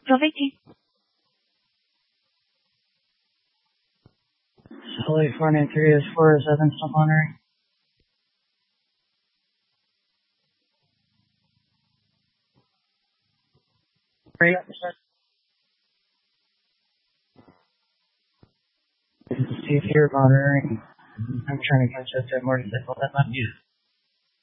1218. Sully 493 is 407, still monitoring. Great. See if you're monitoring. I'm trying to catch up to a motorcycle that might be